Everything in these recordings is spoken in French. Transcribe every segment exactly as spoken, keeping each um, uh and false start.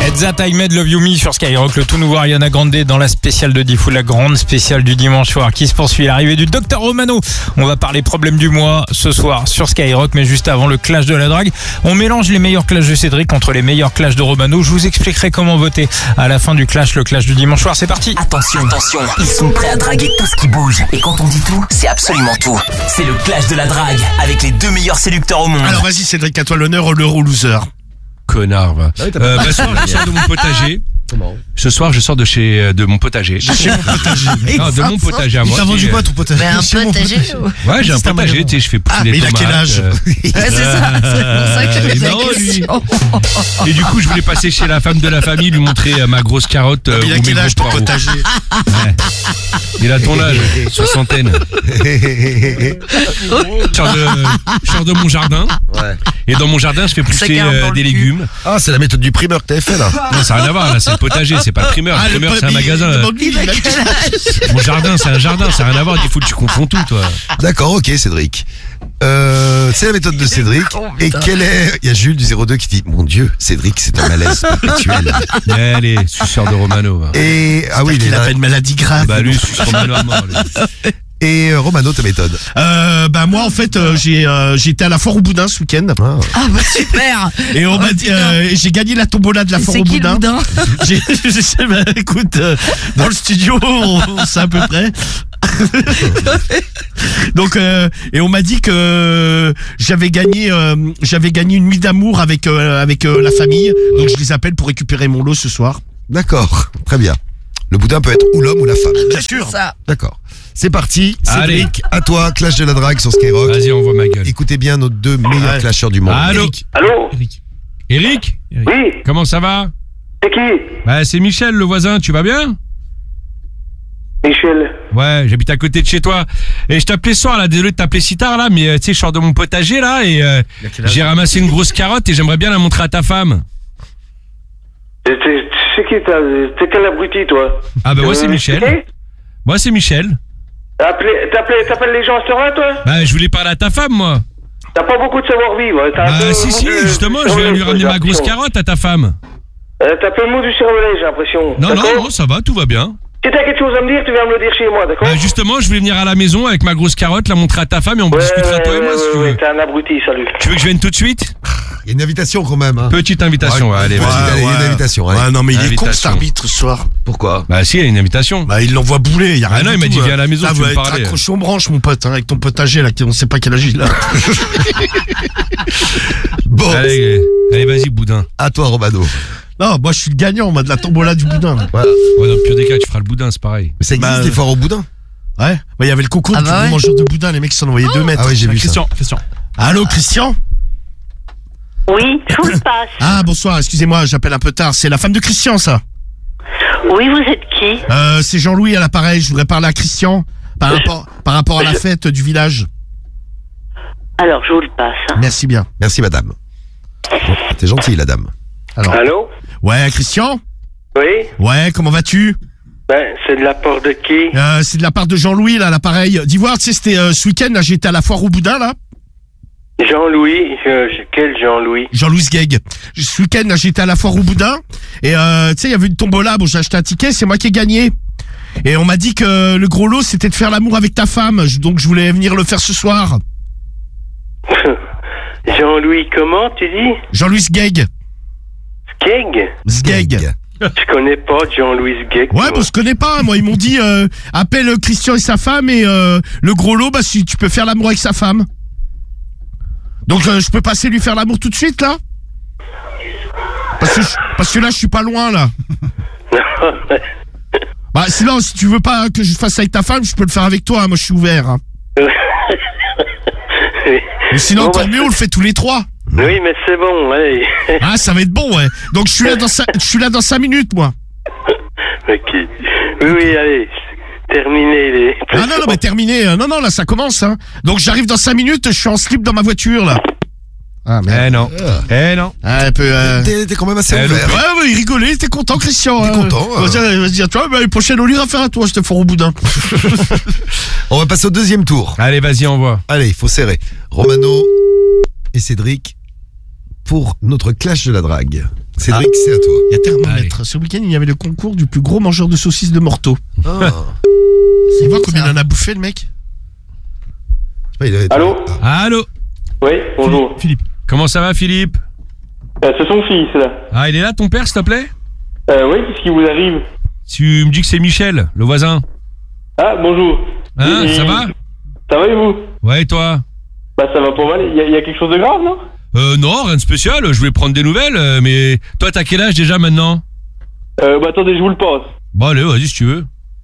That I Made Love You Me sur Skyrock, le tout nouveau Ariana Grande dans la spéciale de Diffoul, la grande spéciale du dimanche soir qui se poursuit. L'arrivée du docteur Romano. On va parler problème du mois ce soir sur Skyrock, mais juste avant le clash de la drague, on mélange les meilleurs clashs de Cédric contre les meilleurs clashs de Romano. Je vous expliquerai comment voter à la fin du clash, le clash du dimanche soir. C'est parti. Attention, attention, ils sont prêts à draguer tout ce qui bouge. Et quand on dit tout, c'est absolument tout. C'est le clash de la drague avec les deux meilleurs séducteurs au monde. Alors vas-y Cédric, à toi l'honneur, l'euro loser. Connard, va. Ah oui, euh, bah, ce soir, je sors de mon potager. Comment ? Ce soir, je sors de chez de mon potager. Chez mon potager. Non, de mon potager à Il moi. t'a vendu qui, quoi ton potager? Mais un Chez mon potager Ouais, j'ai un C'est un potager, magasin. tu sais, je fais pousser Ah, des mais il a tomates. quel âge? euh, Ouais, c'est ça, c'est pour ça que je Euh, pose la non, lui. question. Et du coup, je voulais passer chez la femme de la famille, lui montrer euh, ma grosse carotte. euh, Il a ou mes quel gros âge ton poireaux. potager? Ouais. Il a ton âge, soixantaine. Je sors de, je sors de mon jardin. Ouais. Et dans mon jardin, je fais pousser carotte euh, dans des le cul. légumes. Ah, c'est la méthode du primeur que t'avais fait là. Non, ça n'a rien à voir, là, c'est le potager, c'est pas le primeur. Ah, le primeur, po- c'est un il- magasin. il là. demande lui, il a quel âge? Mon jardin, c'est un jardin, ça n'a rien à voir. Il faut que tu confonds tout, toi. D'accord, ok Cédric. Euh, c'est la méthode de Cédric. Et quel est... Il y a Jules du zéro deux qui dit, mon Dieu, Cédric, c'est un malaise perpétuel. Allez, suceur de Romano. va. Et, ah oui, il est Il là. a une maladie grave. Bah lui, suce Romano à mort. lui. Et euh, Romano, ta méthode. Euh, bah moi en fait euh, j'ai euh, j'étais à la foire au boudin ce week-end Ah. Ah bah super. et on Oh, m'a dit putain. euh, j'ai gagné la tombola de la foire C'est au qui le boudin. boudin? J'ai, je sais, bah, écoute, euh, dans le studio, on, on sait à peu près. Donc, euh, et on m'a dit que j'avais gagné, euh, j'avais gagné une nuit d'amour avec euh, avec euh, la famille. Donc je les appelle pour récupérer mon lot ce soir. D'accord, très bien. Le boudin peut être ou l'homme ou la femme. Bien sûr. Ça. D'accord. C'est parti. Allez. Cédric, à toi, clash de la drague sur Skyrock. Vas-y, envoie ma gueule. Écoutez bien nos deux meilleurs Ouais. clasheurs du monde. Allô Eric. Allô? Eric Eric Eric Oui, Comment ça va? c'est qui? Bah c'est Michel, le voisin, tu vas bien? Michel. Ouais, j'habite à côté de chez toi. Et je t'appelais ce soir, là, désolé de t'appeler si tard, là, mais euh, tu sais, je sors de mon potager, là, et euh, j'ai ramassé une grosse carotte et j'aimerais bien la montrer à ta femme. C'est c'est qui t'as? T'es quel abruti, toi? Ah bah moi c'est Euh, Michel. c'est qui? Moi c'est Michel. T'as appelé- t'appelles t'appelles les gens à cette heure-là, toi? Bah je voulais parler à ta femme, moi. T'as pas beaucoup de savoir-vivre. T'as un peu Bah le si mot si, du- justement, du je viens lui cervelet, ramener j'ai ma grosse l'impression. carotte à ta femme. Euh, T'as peu le mot du cervelet, j'ai l'impression. Non, D'accord? non, non, ça va, tout va bien. Si t'as quelque chose à me dire, tu viens me le dire chez moi, d'accord? Bah justement, je voulais venir à la maison avec ma grosse carotte, la montrer à ta femme et on Ouais, discutera toi et ouais, moi si ouais, tu ouais, veux. t'es un abruti, salut. Tu veux que je vienne tout de suite? Il y a une invitation quand même. Hein. Petite invitation, ouais, allez, Ouais, vas-y. allez, il y a une invitation. Allez. Ouais, non mais il est con Invitation. cet arbitre ce soir. Pourquoi? Bah si, il y a une invitation. Bah il l'envoie bouler. Il y a Ah rien non, du il m'a tout, dit, euh. viens à la maison, Là, tu vous veux me allez être parler. accroché aux branches, mon pote, hein, avec ton potager là, qui- on sait pas quel âge il a. Bon, Allez, allez, vas-y, boudin. à toi Romano. Non, moi je suis le gagnant, moi de la tombola du boudin. Là. Voilà. Ouais, dans le pire des cas, tu feras le boudin, c'est pareil. Mais ça existe Bah, des foires au boudin? Ouais. Bah il y avait le concours Ah du bah gros ouais. mangeur de boudin, les mecs qui s'en envoyaient deux mètres. Ah oui, j'ai vu ça. Christian, Christian. Allô Christian? Oui, je vous le passe. Ah bonsoir, excusez-moi, j'appelle un peu tard. C'est la femme de Christian ça. Oui, vous êtes qui? Euh, c'est Jean-Louis à l'appareil, je voudrais parler à Christian par rapport, par rapport à la fête du village. Alors, je vous le passe. Merci bien. Merci madame. Bon, t'es gentille la dame. Alors. Allô? Ouais Christian? Oui? Ouais, comment vas-tu? Ben, c'est de la part de qui? Euh, c'est de la part de Jean-Louis là à l'appareil. D'Ivoire, tu sais, c'était euh, ce week-end, là, j'étais à la foire au boudin là. Jean-Louis? euh, quel Jean-Louis? Jean-Louis Gueg. Ce week-end, là, j'étais à la foire au boudin. Et euh, tu sais, il y avait une tombola, bon, j'ai acheté un ticket, c'est moi qui ai gagné. Et on m'a dit que le gros lot, c'était de faire l'amour avec ta femme. Je- Donc je voulais venir le faire ce soir. Jean-Louis comment, tu dis? Jean-Louis Gueg. Skeg? Zgeg. Je connais pas Jean-Louis Skeg. Ouais, bon, je connais pas. Moi, ils m'ont dit, euh, appelle Christian et sa femme et euh, le gros lot, bah, si tu peux faire l'amour avec sa femme. Donc, euh, je peux passer lui faire l'amour tout de suite, là? Parce que, je- parce que là, je suis pas loin, là. Bah, sinon, si tu veux pas que je fasse ça avec ta femme, je peux le faire avec toi. Hein. Moi, je suis ouvert. Hein. Mais sinon, Bon, tant bah, mieux, on le fait tous les trois. Oui, mais c'est bon, allez. Ah, ça va être bon, ouais. Donc, je suis là dans, cin- je suis là dans cinq minutes, moi. Ok. Oui, oui, allez. Terminez les... Ah non, non, mais terminé. Euh, Non, non, là, ça commence. Hein. Donc, j'arrive dans cinq minutes, je suis en slip dans ma voiture, là. Ah, Eh non, eh non. Ah, un peu... Euh... T'es t'es quand même assez Eh, ouvert. Ouais, ouais, il rigolait, t'es content, Christian. T'es hein. content, hein. Vas-y, vas-y, à toi, bah, les prochaines, on l'ira faire à toi, je te ferai au boudin. On va passer au deuxième tour. Allez, vas-y, envoie. Allez, il faut serrer. Romano et Cédric pour notre clash de la drague. Cédric, ah. c'est à toi. Il y a thermomètre. Ce week-end, il y avait le concours du plus gros mangeur de saucisses de Morteau. Oh. Tu vois combien il en a bouffé, le mec? Allô? Allô? Oui, bonjour. Philippe. Comment ça va, Philippe? Euh, c'est son fils, là. Ah, il est là, ton père, s'il te plaît? Euh, oui, qu'est-ce qui vous arrive? Tu me dis que c'est Michel, le voisin. Ah, bonjour. Hein, Et- ça va? Ça va et vous? Ouais, et toi? Bah, ça va pas mal. Il y, a- il y a quelque chose de grave, non? Euh, non, rien de spécial, je voulais prendre des nouvelles, euh, mais toi, t'as quel âge déjà maintenant? Euh, bah, attendez, je vous le passe. Bon, allez, vas-y, si tu veux.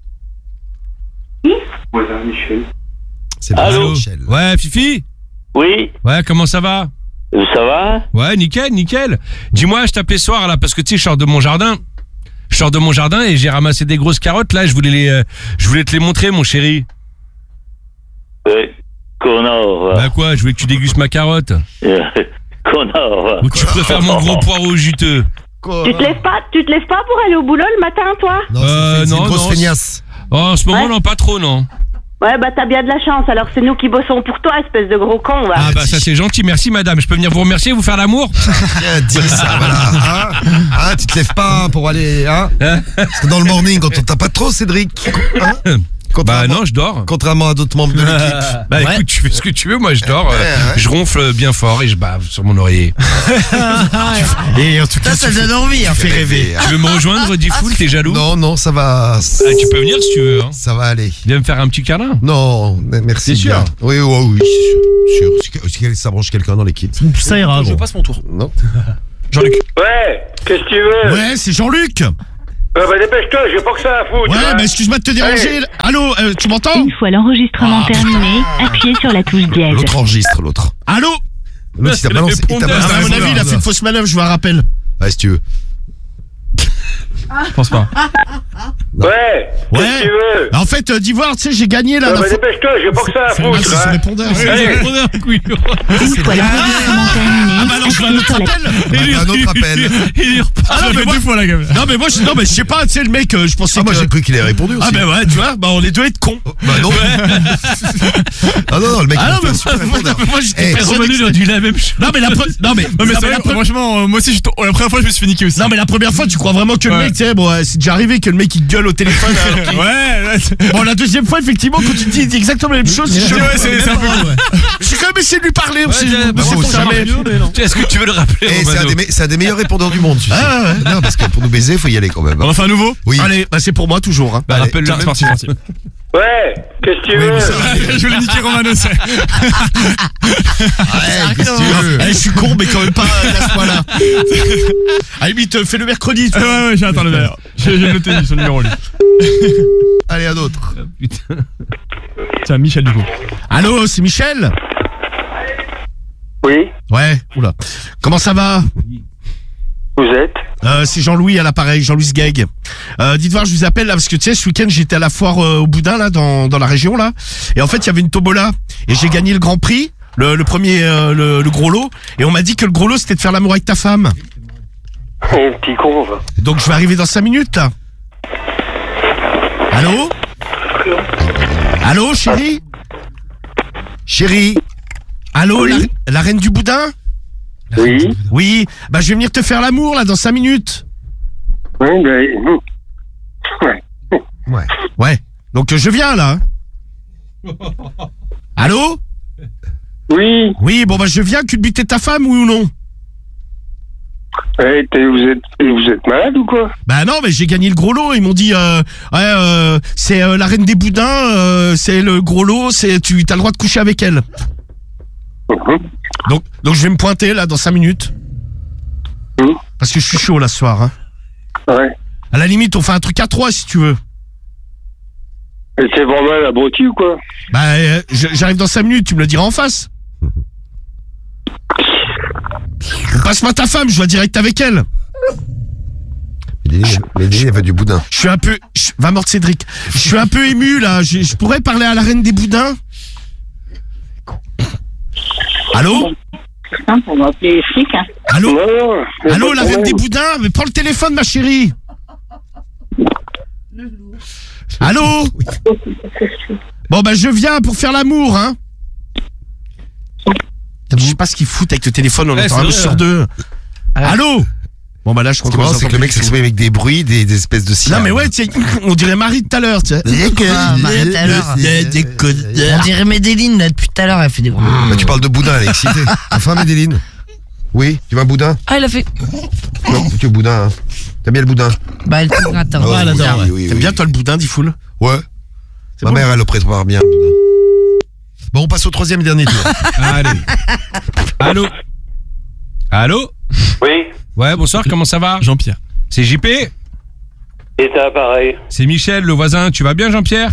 Voisin Michel. C'est Allô? Michel. Ouais, Fifi? Oui, Ouais, comment ça va? ça va? Ouais, nickel, nickel. Dis-moi, je t'appelais ce soir, là, parce que tu sais, je sors de mon jardin. Je sors de mon jardin et j'ai ramassé des grosses carottes, là, je voulais les, euh, je voulais te les montrer, mon chéri. Ouais, connard, va. Bah quoi, je voulais que tu dégustes ma carotte. Connard, va. Ou tu préfères mon gros poireau juteux? Tu te lèves pas, tu te lèves pas pour aller au boulot le matin, toi? Non, Euh, c'est, c'est non, une grosse non, feignasse. Oh, en ce moment, Ouais. non, pas trop, non. Ouais, bah t'as bien de la chance, alors c'est nous qui bossons pour toi, espèce de gros con, va. Ah bah ça c'est gentil, merci madame. Je peux venir vous remercier, vous faire l'amour? Tiens, dis ça, voilà. Hein, hein, tu te lèves pas pour aller, hein? Parce que dans le morning, quand on t'a pas trop, Cédric. Hein? Bah Contrairement- non, je dors. Contrairement à d'autres membres de l'équipe. Bah écoute, tu fais ce que tu veux, moi je dors, euh, Ouais, ouais. je ronfle bien fort et je bave sur mon oreiller. Et en tout cas, Ça, ça donne envie. Hein. fait rêver. Tu veux me rejoindre, Diffoul, t'es jaloux? Non, non, ça va. Ah, tu peux venir si tu veux, hein. Ça va aller. Viens me faire un petit câlin. Non, merci. T'es sûr? bien. Oui, oui, oui, sûr. sûr. Si, si ça branche quelqu'un dans l'équipe. ça ira, Je gros. passe mon tour. Non. Jean-Luc. Ouais, qu'est-ce que tu veux? Ouais, c'est Jean-Luc. Euh, bah, dépêche-toi, j'ai pas que ça à foutre. Ouais, hein. bah excuse-moi de te déranger. Ouais. Allô, euh, tu m'entends? Une fois l'enregistrement Ah, terminé, appuyez sur la touche dièse. L'autre enregistre, l'autre. Allô? L'autre, il t'a C'est balancé. le Il t'a répondeur. balancé Ah, à mon un avis, il a répondeur. fait une fausse manœuvre, je vous la rappelle. Ouais, si tu veux. Je pense pas. Ouais, qu'est-ce que tu veux? En fait, euh, d'Ivoire, tu sais, j'ai gagné là. Euh, la bah, fois- dépêche-toi, j'ai pas que ça à Ah, foutre. c'est son hein. répondeur. Allez. Une fois l'enregistrement terminé, Ah bah non, je vais un appuyez autre sur la appel. Bah, un autre appel. Il repart. Ah non, mais moi, fois la gamme. non, mais moi, je, non, mais je sais pas, tu sais, le mec, euh, je pensais Ah, moi, que... j'ai cru qu'il avait répondu aussi. Ah bah ouais, tu vois, bah on est deux être cons. Bah non. Ah non, non, le mec, Ah il non, a fait mais un super moi, répondeur. moi, j'étais Eh, persuadé que il a dit la même chose. Non mais la pre... non mais Non mais non, c'est la vrai, pre- franchement, euh, moi aussi, je suis la première fois, je me suis fait niquer aussi. non mais la première fois tu crois vraiment que le Ouais. mec, tu sais, bon, euh, c'est déjà arrivé que le mec il gueule au téléphone. alors qu'il- Ouais, ouais, c'est- Bon, la deuxième fois, effectivement, quand tu te dis exactement la même chose, Ouais, je- ouais, c'est c'est un peu cool. j'ai quand même essayé de lui parler aussi. tiens, mais bah, c'est bon, pour ça jamais. marche mieux, Est-ce que tu veux le rappeler, Eh, c'est un, Romano? des me- c'est un des meilleurs répondeurs du monde, celui-ci. Ah, ouais. Non, parce que pour nous baiser, faut y aller quand même. On en fait un nouveau? Oui. Allez, bah c'est pour moi toujours. Hein. Bah, Allez, rappelle-le Tiens, même. c'est parti, parti. Ouais, qu'est-ce que tu Oui, veux? mais ça va. Je voulais niquer Romano, c'est. Ouais, qu'est-ce que tu veux? Eh, je suis con, mais quand même pas euh, à ce point-là. À la limite, euh, fais le mercredi. tu Ouais, vois. ouais, j'ai attends le verre. J'ai j'ai noté son numéro, lui. Allez, un autre. Putain. Tiens, Michel, du coup. Allô, c'est Michel? Oui, Ouais, oula. Comment ça va? vous êtes? Euh, c'est Jean-Louis à l'appareil, Jean-Louis Gag. Euh, dites voir, je vous appelle là parce que tu sais, ce week-end j'étais à la foire euh, au Boudin là, dans, dans la région là, et en fait il y avait une tombola et j'ai gagné le Grand Prix, le, le premier, euh, le, le gros lot, et on m'a dit que le gros lot c'était de faire l'amour avec ta femme. Un petit con, va. Donc je vais arriver dans cinq minutes là. Allô? Allô, chérie? Chérie. Allô, Oui. la, la reine du Boudin? Oui, Oui, bah je vais venir te faire l'amour là dans cinq minutes. oui, ben, hum. ouais. Ouais. Ouais. Donc euh, je viens là. hein. Allô? Oui, Oui, bon bah je viens, culbuter ta femme, oui ou non? ouais, t'es- vous êtes, vous êtes malade ou quoi? Bah non, mais j'ai gagné le gros lot. Ils m'ont dit, euh, ouais, euh, c'est euh, la reine des boudins, euh, c'est le gros lot, c'est tu as le droit de coucher avec elle. Mhm. Donc, donc je vais me pointer là dans cinq minutes. Mhm. Parce que je suis chaud là ce soir. Hein. Ouais. À la limite, on fait un truc à trois si tu veux. Et c'est vraiment abruti ou quoi? Bah, euh, je- j'arrive dans cinq minutes, tu me le diras en face. Passe-moi ta femme, je vais direct avec elle. Mais Dédé, mais Dédé, il avait du boudin. Je suis un peu, je- va mordre Cédric. Je suis un peu ému là. Je, je pourrais parler à la reine des boudins. Allô? On va appeler les flics, hein. Allô? Non, non, mais Allô, pas la de reine des problème. boudins? Mais prends le téléphone, ma chérie. Allô? Bon, bah, je viens pour faire l'amour, hein. Putain, je sais pas ce qu'ils foutent avec le téléphone, on Ouais, entend c'est un peu vrai, sur ouais. deux. Allô? Bon bah là je Ce crois qui est qu'on marrant, c'est que le mec s'exprime avec des bruits, des, des espèces de sirènes. Non mais ouais, tiens, on dirait Marie de tout à l'heure, tu sais. Ah, Marie, tout à l'heure. On dirait Médéline, là, depuis tout à l'heure, elle fait des... Bah, tu parles de boudin, elle est excitée. Enfin, Médéline. Oui, tu veux un boudin? Ah, elle a fait... Non, tu veux boudin, hein. T'aimes bien le boudin? Bah, elle te gratte. Ah ouais, elle oui, adore, oui, ouais. oui, T'aimes oui. bien toi le boudin, Diffoul? Ouais. Ma bon. mère, elle le prépare bien, le boudin. Bon, on passe au troisième et dernier tour. Allez. Allô? Allô? Oui, Ouais, bonsoir, comment ça va? Jean-Pierre. C'est J P? et t'as pareil. C'est Michel, le voisin. Tu vas bien, Jean-Pierre?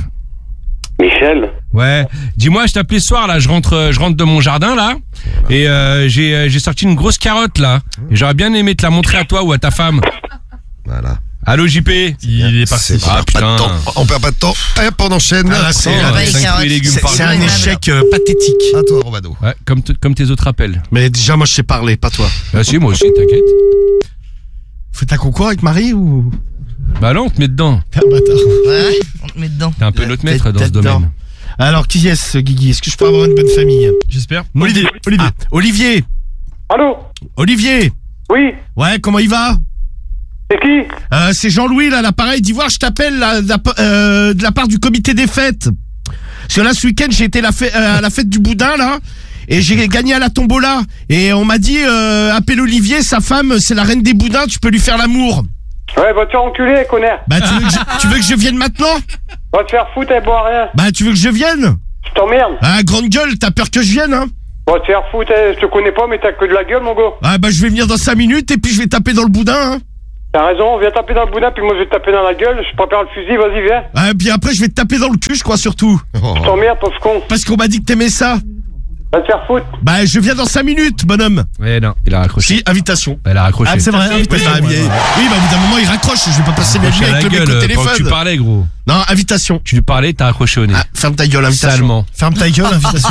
Michel? Ouais. Dis-moi, je t'appelais ce soir, là. Je rentre, je rentre de mon jardin, là. Et euh, j'ai, euh, j'ai sorti une grosse carotte, là. Et j'aurais bien aimé te la montrer à toi ou à ta femme. Voilà. Allô, J P? Il est parti. C'est- on Ah, perd pas de putain. temps. On perd pas de temps. Hop, on enchaîne. Ah, là, c'est- Oh, Ah, bah, les cinq carottes. fruits et légumes C'est par c'est jour. un échec euh, pathétique. À toi, Romano. Ouais, comme, t- comme tes autres appels. Mais déjà moi je sais parler, pas toi. Ah si, moi aussi, t'inquiète. Faites un concours avec Marie ou... Bah non, on te met dedans. T'es un bâtard. Ouais, on te met dedans. T'es un peu notre maître Tête- dans ce tête domaine. d'or. Alors qui est-ce Guigui? Est-ce que je peux avoir une bonne famille? J'espère. Olivier. Olivier. Ah, Olivier. Allô? Olivier. Oui? Ouais, comment il va? C'est qui? Euh, c'est Jean-Louis, là, l'appareil d'Ivoire, je t'appelle là, de, la, euh, de la part du comité des fêtes. Parce que là, ce week-end, j'ai été la fête, euh, à la fête du boudin, là, et j'ai gagné à la tombola. Et on m'a dit, euh, appelle Olivier, sa femme, c'est la reine des boudins, tu peux lui faire l'amour. Ouais, va te faire enculer, connard. Bah, tu veux que je, tu veux que je vienne maintenant? Va te faire foutre, elle boit rien. Bah, tu veux que je vienne? Je t'emmerde. Ah, grande gueule, t'as peur que je vienne, hein? Va te faire foutre, eh, je te connais pas, mais t'as que de la gueule, mon gars. Ah, bah, je vais venir dans cinq minutes, et puis je vais taper dans le boudin, hein. T'as raison, viens taper dans le boudin, puis moi je vais te taper dans la gueule. Je prépare le fusil, vas-y, viens. Ah, et puis après, je vais te taper dans le cul, je crois, surtout. Oh. Je t'emmerde, pauvre con. Parce qu'on m'a dit que t'aimais ça. Va te faire foutre. Bah, je viens dans cinq minutes, bonhomme. Ouais, non, il a raccroché. Si, invitation. Elle a raccroché. Ah, c'est vrai, invitation. oui, Bah, oui, oui, oui. bah, au bout d'un moment, il raccroche. Je vais pas passer ma Raccroché vie à avec la le mec gueule au pendant que tu téléphone. parlais, gros. Non, invitation. Tu lui parlais, t'as raccroché au nez. Ah, ferme ta gueule, invitation. Salement. Ferme ta gueule, invitation.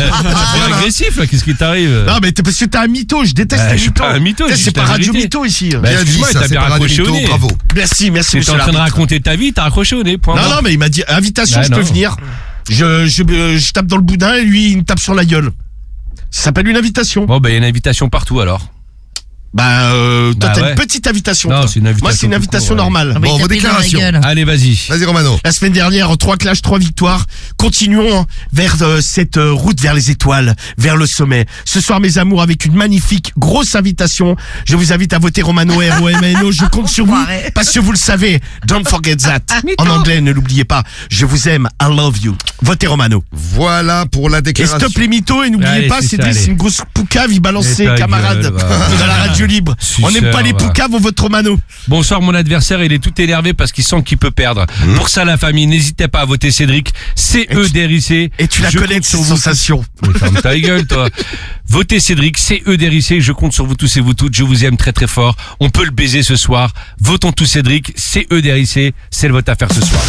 T'es agressif, là, qu'est-ce qui t'arrive? Non, mais t'es parce que t'es un mytho, je déteste Bah, les je suis mythos. pas un mytho, T'sais, je dis C'est pas la Radio vérité. Mytho ici. Bah, Bien dit, excuse-moi, ça, t'as c'est bien pas Radio raccroché au Mytho, nez. bravo. Merci, merci, T'étais monsieur en train de l'arbitre. raconter ta vie, t'as raccroché au nez, point. Non, non, mais il m'a dit invitation, Bah, je peux non. venir. Je, je, euh, je tape dans le boudin et lui, il me tape sur la gueule. Ça s'appelle une invitation. Bon, bah, il y a une invitation partout, alors. Bah, euh, toi, Bah, t'as ouais. une petite invitation. Non, toi. c'est une invitation Moi, c'est une tout invitation court, ouais. normale. Ah, bah, Bon, il vos tapait dans la déclarations. gueule. Allez, vas-y. Vas-y, Romano. La semaine dernière, trois clashs, trois victoires. Continuons vers euh, cette euh, route vers les étoiles, vers le sommet. Ce soir, mes amours, avec une magnifique grosse invitation. Je vous invite à voter Romano R O M N O. Je compte sur vous Enfoiré. parce que vous le savez. Don't forget that. En anglais, ne l'oubliez pas. Je vous aime. I love you. Votez Romano. Voilà pour la Et déclaration. stop les mythos et n'oubliez Allez, pas, c'est c'est ça, allez. c'est une grosse poucave. Il balance Mais ses ta camarades gueule, va. dans la radio libre. On n'aime pas les va. poucaves, on vote Romano. Bonsoir, mon adversaire, il est tout énervé parce qu'il sent qu'il peut perdre. Pour ça, la famille, n'hésitez pas à voter Cédric. C E D R I C. Et tu la Je connais, compte cette sur vous. sensation. Mais ferme ta gueule, toi. Votez Cédric, C E D R I C. Je compte sur vous tous et vous toutes. Je vous aime très très fort. On peut le baiser ce soir. Votons tous Cédric, C E D R I C. C'est le vote à faire ce soir.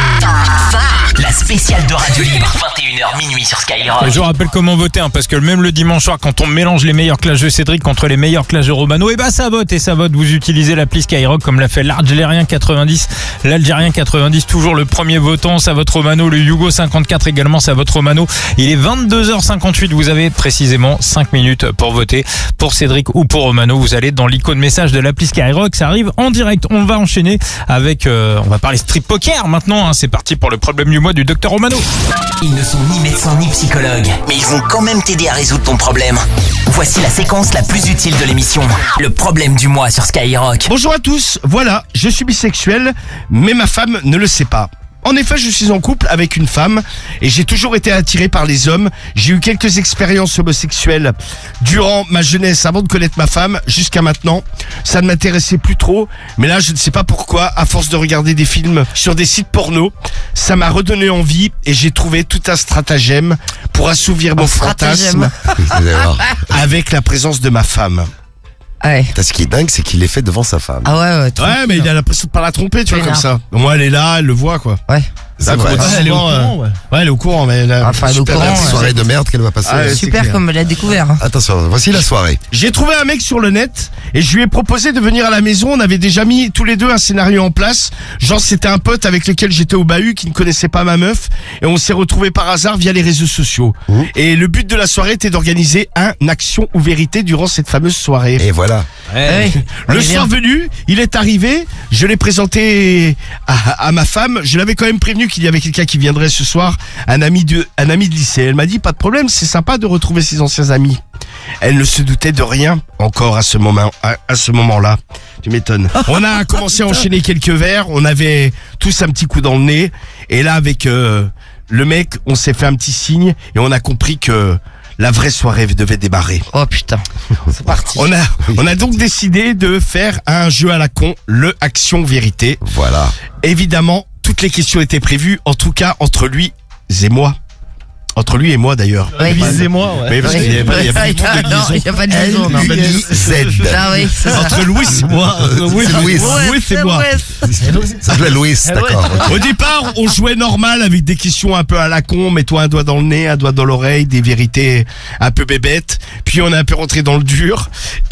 La spéciale de Radio Libre, vingt et une heures minuit sur Skyrock. Et je vous rappelle comment voter, hein, parce que même le dimanche soir, quand on mélange les meilleurs clashs de Cédric contre les meilleurs clashs de Romano, et bah ça vote, et ça vote. Vous utilisez l'appli Skyrock comme l'a fait l'Algérien quatre-vingt-dix. L'Algérien quatre-vingt-dix, toujours le premier votant, ça vote Romano. Le Hugo cinquante-quatre également, ça vote Romano. Il est vingt-deux heures cinquante-huit, vous avez précisément cinq minutes pour voter pour Cédric ou pour Romano. Vous allez dans l'icône message de l'appli Skyrock, ça arrive en direct. On va enchaîner avec, euh, on va parler strip poker maintenant, hein. C'est parti pour le problème du mois du docteur Romano. Ils ne sont ni médecins ni psychologues, mais ils vont quand même t'aider à résoudre ton problème. Voici la séquence la plus utile de l'émission. Le problème du mois sur Skyrock. Bonjour à tous, voilà, je suis bisexuel, mais ma femme ne le sait pas. En effet, je suis en couple avec une femme et j'ai toujours été attiré par les hommes. J'ai eu quelques expériences homosexuelles durant ma jeunesse avant de connaître ma femme jusqu'à maintenant. Ça ne m'intéressait plus trop, mais là je ne sais pas pourquoi, à force de regarder des films sur des sites porno, ça m'a redonné envie et j'ai trouvé tout un stratagème pour assouvir mon stratagème. fantasme Vous allez voir. avec la présence de ma femme. Ouais. T'as ce qui est dingue, c'est qu'il l'est fait devant sa femme. Ah ouais, ouais. trop Ouais, mais cool. il a l'impression de pas la tromper, tu vois, Vénère. comme ça. Au moins, elle est là, elle le voit, quoi. Ouais. C'est vrai. Ouais, elle est au courant, ouais. Ouais, elle est au courant, mais elle a Enfin, elle est au super courant, belle ouais. Soirée de merde qu'elle va passer. Ah, ouais, c'est Super clair. comme elle a découvert. Attention, voici la soirée. J'ai trouvé un mec sur le net et je lui ai proposé de venir à la maison. On avait déjà mis tous les deux un scénario en place. Genre, c'était un pote avec lequel j'étais au bahut qui ne connaissait pas ma meuf et on s'est retrouvés par hasard via les réseaux sociaux. Mmh. Et le but de la soirée était d'organiser un action ou vérité durant cette fameuse soirée. Et voilà. Ouais. On Le est soir bien. venu, il est arrivé, je l'ai présenté à, à ma femme, je l'avais quand même prévenu qu'il y avait quelqu'un qui viendrait ce soir, un ami de, un ami de lycée. Elle m'a dit, pas de problème, c'est sympa de retrouver ses anciens amis. Elle ne se doutait de rien encore à ce moment, à, à ce moment-là. Tu m'étonnes. On a commencé à enchaîner quelques verres, on avait tous un petit coup dans le nez, et là avec euh, le mec, on s'est fait un petit signe et on a compris que la vraie soirée devait démarrer. Oh putain, c'est parti. On a, on a donc décidé de faire un jeu à la con, le Action Vérité. Voilà. Évidemment, toutes les questions étaient prévues, en tout cas entre lui et moi. Entre lui et moi d'ailleurs. Ouais, Lui et moi, ouais. Mais parce qu'il y a pas, il y a pas du tout de Ah, non, liaison. il n'y a pas de liaison, non. L U I Z. Ah oui, c'est ça. Entre Louis et moi. Oui, c'est Louis. Louis et moi. Ça s'appelle Louis, d'accord. ok. Au départ, on jouait normal avec des questions un peu à la con, mets-toi un doigt dans le nez, un doigt dans l'oreille, des vérités un peu bébêtes. Puis on est un peu rentré dans le dur.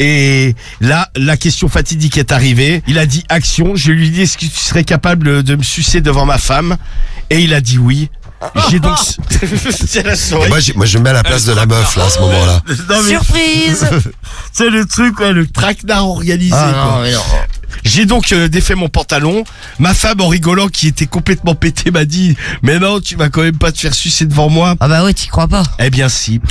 Et là, la question fatidique est arrivée. Il a dit action. Je lui ai dit, est-ce que tu serais capable de me sucer devant ma femme? Et il a dit oui. J'ai donc... C'est la soirée. Moi, j'ai- moi, je me mets à la place de la meuf, là, à ce moment-là. Non, mais Surprise. c'est le truc, ouais, le traquenard organisé. Ah quoi. non, mais non. J'ai donc euh, défait mon pantalon. Ma femme, en rigolant, qui était complètement pétée, m'a dit « Mais non, tu vas quand même pas te faire sucer devant moi. Ah bah ouais, t'y crois pas. » Eh bien si.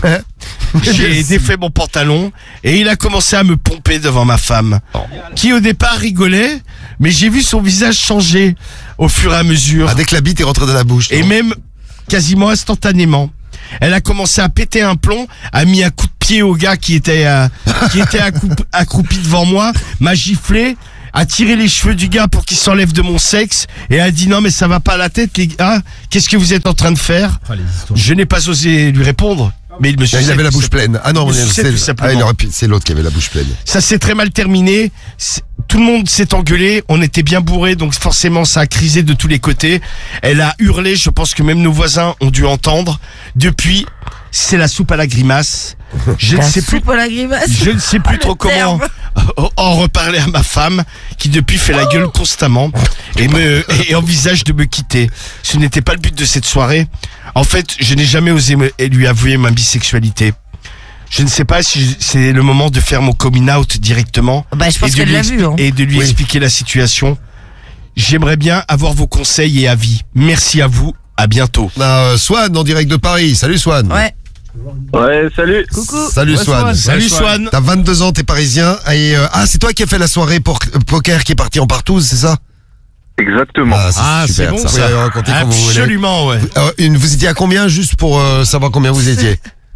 J'ai défait mon pantalon et il a commencé à me pomper devant ma femme, qui au départ rigolait, mais j'ai vu son visage changer au fur et à mesure. Ah, dès que la bite est rentrée dans la bouche. Et non même quasiment instantanément. Elle a commencé à péter un plomb, a mis un coup de pied au gars qui était euh, qui était accou- accroupi devant moi, m'a giflé, a tiré les cheveux du gars pour qu'il s'enlève de mon sexe et a dit non mais ça va pas à la tête les gars, qu'est-ce que vous êtes en train de faire? Je n'ai pas osé lui répondre, mais il me Il suçait avait la tout bouche simplement. pleine. Ah non, Il me c'est suçait tout simplement. ah, il aurait pu- c'est l'autre qui avait la bouche pleine. Ça s'est très mal terminé. C'est- Tout le monde s'est engueulé. On était bien bourrés, donc forcément ça a crisé de tous les côtés. Elle a hurlé. Je pense que même nos voisins ont dû entendre. Depuis, c'est la soupe à la grimace. Je ne La sais plus. soupe à la grimace. Je ne sais plus trop comment en reparler à ma femme, qui depuis fait la gueule constamment et me et envisage de me quitter. Ce n'était pas le but de cette soirée. En fait, je n'ai jamais osé me- lui avouer ma bisexualité. Je ne sais pas si c'est le moment de faire mon coming out directement. Bah, je pense et de qu'elle lui l'a expli- vu, hein. Et de lui Oui. expliquer la situation. J'aimerais bien avoir vos conseils et avis. Merci à vous. À bientôt. On a euh, Swan en direct de Paris. Salut Swan. Ouais. Ouais, salut. Coucou. Salut Ouais, Swan. Swan. Salut Swan. T'as vingt-deux ans, t'es parisien. Et euh, ah, c'est toi qui as fait la soirée pour poker qui est partie en partouze, c'est ça? Exactement. Ah, c'est Ah, c'est super. bon ça. ça. Vous pouvez raconter comme vous voulez. Absolument, ouais. Euh, une, vous étiez à combien juste pour euh, savoir combien vous étiez?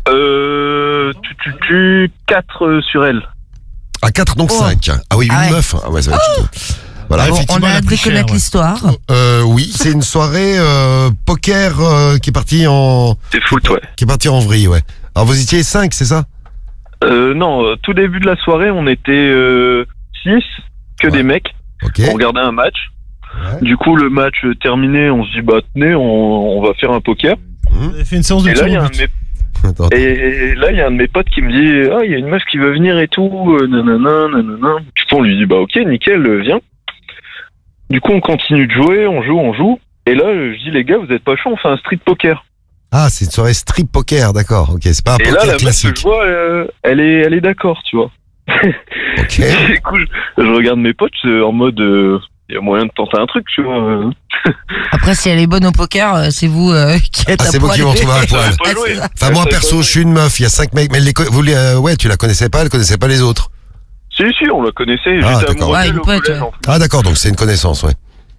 Euh, tu, tu, tu, quatre sur elle. À quatre, donc Oh. cinq. Ah oui, une Ah ouais. meuf. Ah ouais, ça va être Voilà. Ah, Bon, on effectivement, a la hâte de plus chère, connaître ouais. l'histoire. Euh, oui, c'est une soirée euh, poker euh, qui est partie en C'est foot, ouais. qui est partie en vrille, ouais. Alors vous étiez cinq, c'est ça? Euh, non, euh, tout début de la soirée, on était euh, six, que Ouais. des mecs. Ok. On regardait un match. Ouais. Du coup, le match euh, terminé, on se dit, bah tenez, on, on va faire un poker. Vous avez fait une séance de Et là, tir il y au a un but. de mes Attends. Et là, il y a un de mes potes qui me dit, ah, il y a une meuf qui veut venir et tout, euh, nanana, nanana. Du coup, on lui dit, bah ok, nickel, euh, viens. Du coup, on continue de jouer, on joue, on joue. Et là, euh, je dis, les gars, vous êtes pas chaud, on fait un street poker. Ah, c'est une soirée strip poker, d'accord. Ok, c'est pas un Et poker là, la meuf que classique. je vois, euh, elle est, elle est d'accord, tu vois. Ok. Du coup, je, je regarde mes potes euh, en mode, euh, il y a moyen de tenter un truc, tu vois. euh. Après, si elle est bonne au poker, euh, c'est vous euh, qui êtes Ah, à c'est vous poil. qui vous retrouvez à poil. Pas joué. Enfin, moi, perso, je suis une meuf, il y a cinq mecs, mais les, co- vous les, euh, ouais, tu la connaissais pas, elle connaissait pas les autres. Si, si, on la connaissait. Ah, J'étais d'accord. amoureux Ouais, d'elle une au pote, collège, ouais. en plus. Ah, d'accord, donc c'est une connaissance, ouais.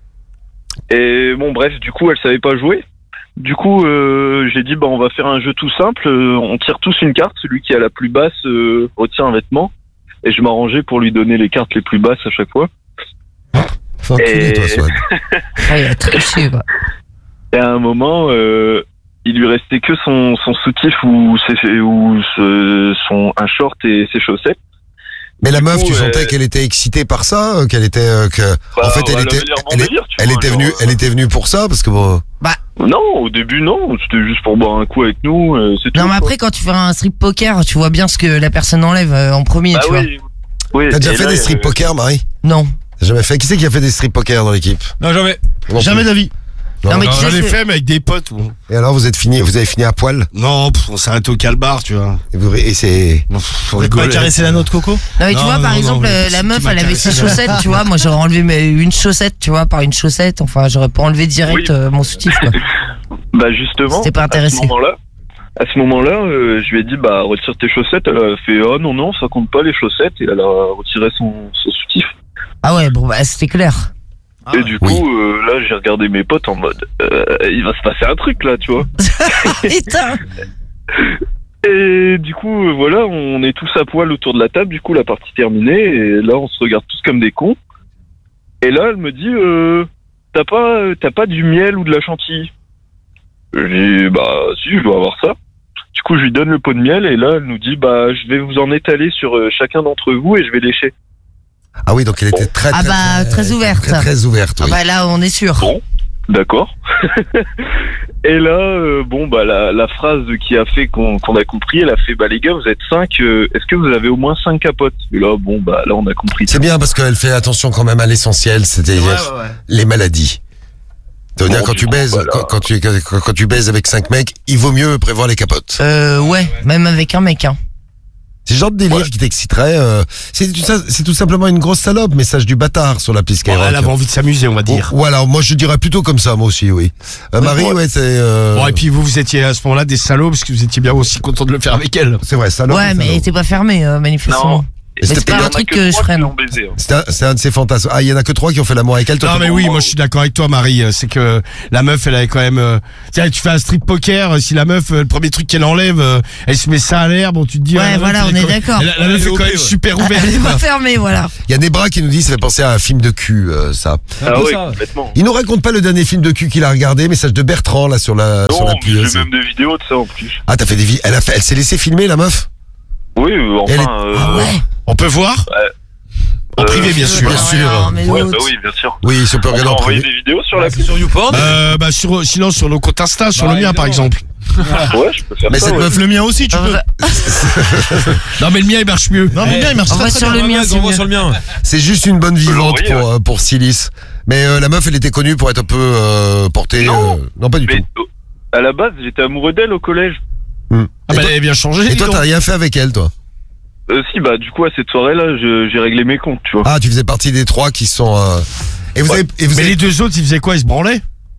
Et bon, bref, du coup, elle savait pas jouer. Du coup, euh, j'ai dit, bah, on va faire un jeu tout simple. euh, on tire tous une carte. Celui qui a la plus basse euh, retient un vêtement. Et je m'arrangeais pour lui donner les cartes les plus basses à chaque fois. Faut enculer, Et- toi, Swan. Ah, il a triché, quoi. Et à un moment, euh, il lui restait que son, son soutif ou, ses, ou ce- son, un short et ses chaussettes. Mais la Du meuf, coup, tu euh, sentais qu'elle était excitée par ça, euh, qu'elle était, euh, que, Bah, en fait, elle elle avait était, l'air bon elle, est- délire, tu elle vois, était genre, venue, euh, elle était venue pour ça, parce que bon, Bah, Non, au début, non. C'était juste pour boire un coup avec nous. euh, c'est Non, tout, mais quoi. après, quand tu fais un strip poker, tu vois bien ce que la personne enlève euh, en premier, Bah tu oui. oui. T'as déjà et fait là, des strip euh, poker, Marie? Non. T'as jamais fait? Qui c'est qui a fait des strip poker dans l'équipe? Non, jamais. Non Jamais plus. d'avis. Non, mais Non, tu sais j'en ai que- fait, mais avec des potes. ou- Et alors, vous êtes fini, vous avez fini à poil? Non, pff, on s'est arrêté au calbar, tu vois. Et, vous, et c'est... Faut Vous voulez pas rigoler. caresser la noix de coco? Non, mais tu Non, vois, par non, exemple, non, euh, mais la qui meuf, m'a elle avait caressé, ses là. chaussettes, tu vois. Moi, j'aurais enlevé mes- une chaussette, tu vois, par une chaussette. Enfin, j'aurais pas enlevé direct Oui. euh, mon soutif, quoi. Bah justement, C'était pas intéressé. à ce moment-là, à ce moment-là, euh, je lui ai dit bah retire tes chaussettes. Elle a fait oh non non ça compte pas les chaussettes et elle a retiré son, son soutif. Ah ouais, bon, bah, c'était clair. et du coup euh, là j'ai regardé mes potes en mode euh, il va se passer un truc là tu vois. Putain. Et du coup euh, voilà on est tous à poil autour de la table. Du coup la partie terminée et là on se regarde tous comme des cons. Et là elle me dit euh, t'as pas t'as pas du miel ou de la chantilly. Je dis bah si je dois avoir ça. Du coup je lui donne le pot de miel et là elle nous dit bah je vais vous en étaler sur euh, chacun d'entre vous et je vais lécher. Ah oui, donc elle était très, Ah très, bah, très ouverte. Très, très ouverte, Ah oui. bah, là, on est sûr. Bon, d'accord. Et là, euh, bon, bah la, la phrase qui a fait qu'on qu'on a compris, elle a fait bah les gars, vous êtes cinq, euh, est-ce que vous avez au moins cinq capotes? Et là, bon, bah là, on a compris. C'est bien parce qu'elle fait attention quand même à l'essentiel, c'est-à-dire les maladies. Ça veut dire Bon, quand du tu coup, baises, voilà. quand, quand tu, quand, quand tu baises avec cinq mecs, il vaut mieux prévoir les capotes. Euh, ouais, même avec un mec, hein. C'est le genre de délire qui t'exciterait. Euh, c'est tout ça, c'est tout simplement une grosse salope, message du bâtard sur l'appli Bon, Skyrock. elle avait envie de s'amuser, on va dire. Ou alors, moi je dirais plutôt comme ça, moi aussi, oui. Euh, Marie, ouais, c'est. Euh... Bon, et puis vous, vous étiez à ce moment-là des salauds parce que vous étiez bien aussi content de le faire avec elle. C'est vrai, salope. Ouais, mais t'es pas fermé, euh, manifestement. Non. Mais c'était c'est pas pas- un truc que je ferais, non. Baiser, hein. C'est un, c'est un de ses fantasmes. Ah, il y en a que trois qui ont fait l'amour avec elle. Toi, Non t'en- mais oui, moi je suis d'accord avec toi Marie, c'est que la meuf elle avait quand même euh, tiens, tu fais un strip poker, si la meuf euh, le premier truc qu'elle enlève, euh, elle se met ça à l'air, bon tu te dis Ouais, ah, la voilà, meuf, elle on est quand même- d'accord. La, la meuf est quand même super ouverte. Elle est quoi. pas fermée, voilà. Il y a des bras qui nous disent, ça fait penser à un film de cul, euh, ça. Ah oui, complètement. Il nous raconte pas le dernier film de cul qu'il a regardé, message de Bertrand, là, sur la, sur Non, l'appli. mais aussi. j'ai même des vidéos de ça en plus. Ah, t'as fait des vi- elle a fait, elle s'est laissée filmer, la meuf? Oui, euh, Elle est- enfin. euh, Ah ouais. On peut voir En euh, privé bien sûr. bien sûr. Non, mais Ouais, l'autre. bah oui, bien sûr. Oui, si on peut On peut regarder en envoyer privé. des vidéos sur la C'est sur YouPorn. Euh, bah sur, sinon sur nos comptes Insta, sur Bah, le mien par évidemment. exemple. Ouais, je peux faire Mais ça. cette ouais. meuf, Le mien aussi tu On peux. va- Non mais le mien il marche mieux. Non mais le mien il marche On très va très sur bien. le mien, c'est on voit mieux. sur le mien. c'est juste une bonne vivante l'envoyer, pour, euh, pour Silis. Mais euh, la meuf, elle était connue pour être un peu euh, portée. Non. euh, non, pas du Mais tout. euh, à la base, j'étais amoureux d'elle au collège. Hmm. Ah Et bah toi- elle a bien changé. Et dis toi, donc. t'as rien fait avec elle, toi? Euh, si, bah du coup à cette soirée-là, je- j'ai réglé mes comptes, tu vois. Ah, tu faisais partie des trois qui sont. euh, Et vous Ouais. avez. Et vous Mais avez... les deux autres ils faisaient quoi? Ils se branlaient?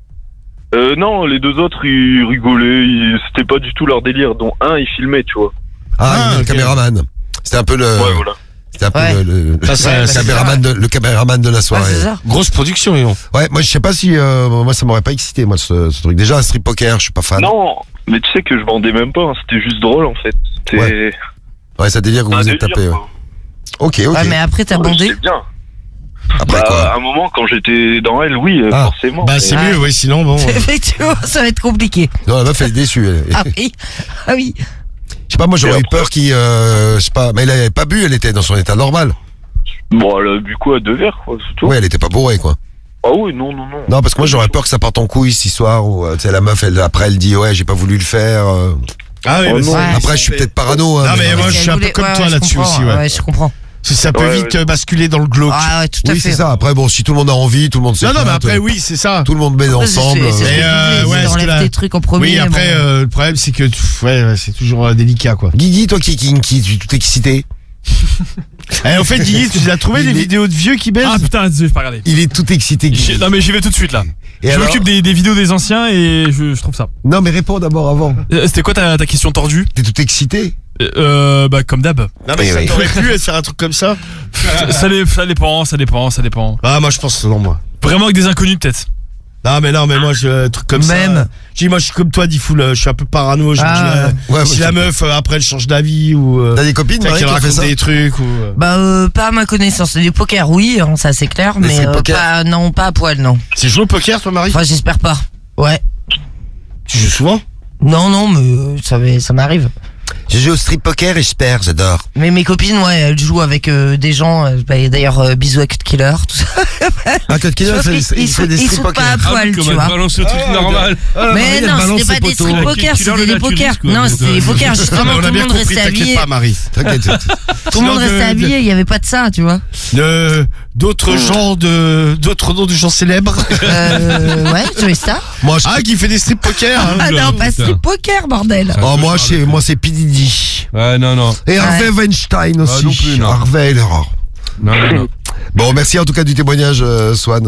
Euh, non, les deux autres, ils rigolaient. ils- C'était pas du tout leur délire. Dont un, il filmait, tu vois. Ah, Ah, le ok. caméraman. C'était un peu le. Ouais, voilà. C'était un peu Ouais. le, le, Ça, c'est- le c'est caméraman de, le caméraman de la Ouais, soirée. c'est ça. Grosse production, ils ont. Ouais, moi je sais pas si euh, moi ça m'aurait pas excité moi ce, ce truc. Déjà un strip poker, je suis pas fan. Non, mais tu sais que je bandais même pas. hein, C'était juste drôle en fait. C'était Ouais. Ouais, ça délire que vous un vous êtes délire, tapé. ouais. quoi. Ok, ok. Ouais, mais après, t'as Ouais, bandé. c'était bien. Après Bah, quoi à un moment, quand j'étais dans elle, oui, euh, Ah. forcément. Bah mais- c'est Ouais. mieux, ouais, sinon bon. euh, Effectivement, ça va être compliqué. Non, la meuf elle est déçue. Elle. Ah oui. Ah oui. Je sais pas, moi j'aurais Et eu après peur qu'il, euh, je sais pas, mais elle avait pas bu, elle était dans son état normal. Bon, elle a bu quoi, deux verres, quoi, c'est tout. Ouais, elle était pas bourrée quoi. Ah oui, non, non, non. Non, parce que moi j'aurais peur que ça parte en couille cette histoire où euh, tu sais la meuf elle après elle dit ouais j'ai pas voulu le faire. euh. Ah oui, Oh mais non. c'est- Ouais. Après je suis peut-être parano. Hein, Non, mais mais- moi, je suis un Elle peu voulait- comme ouais, toi je là-dessus comprends, aussi, ouais. Ouais, je comprends. Si ça peut Ouais, vite ouais. euh, basculer dans le glauque. Ah ouais, tout à oui fait. c'est ça. Après bon si tout le monde a envie, tout le monde se Non, non, mais pointe, après, euh, oui, c'est ça. tout le monde met Après, c'est- ensemble. c'est- c'est ce euh, que Et, je euh, disais, ouais, c'est est-ce d'enlève que la- tes trucs en premier. Oui, après, bon. euh, le problème, c'est que pff, ouais, ouais, c'est toujours euh, délicat, quoi. Guigui, toi qui est kinky, tu es tout excité. Eh, en fait, Guigui, tu as trouvé Il des est- vidéos de vieux qui baissent? Ah putain, j'ai pas regardé. Il est tout excité, J'y- Guigui. Non mais j'y vais tout de suite là. Et je alors m'occupe des, des vidéos des anciens et je, je trouve ça. Non, mais réponds d'abord avant. Euh, C'était quoi ta, ta question tordue? T'es tout excité. euh, Bah comme d'hab. Non, mais Oui, ça oui. t'aurait pu euh, faire un truc comme ça? ça, ça dé- ça dépend, ça dépend, ça dépend. Ah, moi, je pense, non, moi. Vraiment avec des inconnus peut-être. Non, mais non, mais moi, je, un truc comme Même. ça. Je dis, moi, je suis comme toi, Diffoul, euh, je suis un peu parano. Je me Ah, dis, euh, ouais, si ouais, la c'est- meuf, euh, après, elle change d'avis ou. euh, T'as des copines, tu sais, Marie, qu'elle qui ont fait raconte ça? des trucs ou. euh, Bah, euh, pas à ma connaissance. Du poker, oui, hein, ça c'est clair, Mais mais c'est euh, poker. pas, non, pas à poil, non. C'est joué au poker, toi, Marie? Enfin, j'espère pas. Ouais. Tu joues souvent? Non, non, mais euh, ça, va- ça m'arrive. Je joue au strip poker et je perds, j'adore. Mais mes copines, ouais, elles jouent avec euh, des gens. euh, bah, d'ailleurs, euh, bisous à Cut Killer, tout ça. Un code killer, il fait, Sauf qu'ils- il ils fait sont- des ils strip sont pas poker. à poil, comme tu elle vois. balance le truc Ah, normal. Ah, Mais Marie, elle non, balance c'était pas ses des poteaux. strip poker, Killer, c'était le des naturiste, pokers. quoi. Non, c'était des pokers, Ah, justement, mais on tout a le bien monde compris, restait t'inquiète habillé. pas, Marie. T'inquiète. Tout le monde Sinon, restait de- habillé, il y avait pas de ça, tu vois. De- D'autres gens de, d'autres noms de gens célèbres. Euh, ouais, tu vois ça. Moi, je... Ah, qui fait des strip poker. hein. Ah non, pas putain. strip poker, bordel. Oh, moi, c'est, moi, c'est P. Diddy. Ouais, non, non. Et Harvey Weinstein aussi. Ah, non plus, non. Harvey, l'erreur. Non, non, non. Bon, merci en tout cas du témoignage, euh, Swan.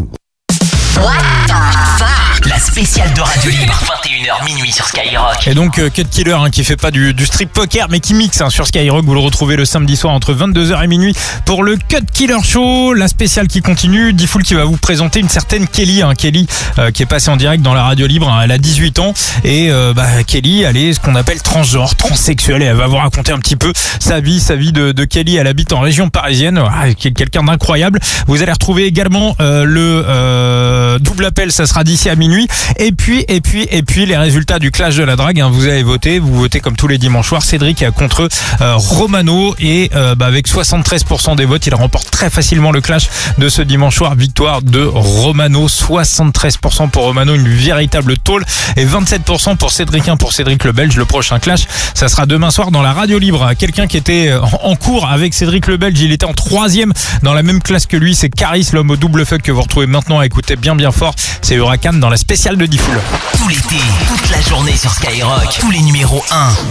La spéciale de Radio Libre, vingt et une heures minuit sur Skyrock. Et donc euh, Cut Killer hein, qui fait pas du, du strip poker mais qui mixe hein, sur Skyrock. Vous le retrouvez le samedi soir entre vingt-deux heures et minuit pour le Cut Killer Show. La spéciale qui continue, Diffoul qui va vous présenter une certaine Kelly. Hein, Kelly euh, qui est passée en direct dans la radio libre. Hein, elle a dix-huit ans et euh, bah, Kelly elle est ce qu'on appelle transgenre, transsexuelle. Et elle va vous raconter un petit peu sa vie, sa vie de, de Kelly. Elle habite en région parisienne, ah, qui est quelqu'un d'incroyable. Vous allez retrouver également euh, le euh, double appel, ça sera d'ici à minuit. Et puis, et puis, et puis, les résultats du clash de la drague. Hein, vous avez voté, vous votez comme tous les dimanches soirs. Cédric contre euh, Romano et euh, bah, avec soixante-treize pour cent des votes, il remporte très facilement le clash de ce dimanche soir. Victoire de Romano, soixante-treize pour cent pour Romano, une véritable tôle, et vingt-sept pour cent pour Cédric, pour Cédric le Belge. Le prochain clash, ça sera demain soir dans la radio libre. Quelqu'un qui était en cours avec Cédric le Belge, il était en troisième dans la même classe que lui. C'est Caris, l'homme au double fuck que vous retrouvez maintenant à écouter bien bien fort. C'est Huracan dans la spéciale de Diffoul. Tout l'été, toute la journée sur Skyrock, tous les numéros un.